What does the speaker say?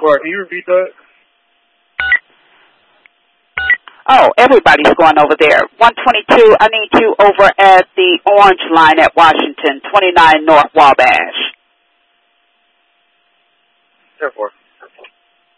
10-4. Can you repeat that? Oh, everybody's going over there. 122, I need you over at the Orange Line at Washington, 29 North Wabash. 10-4.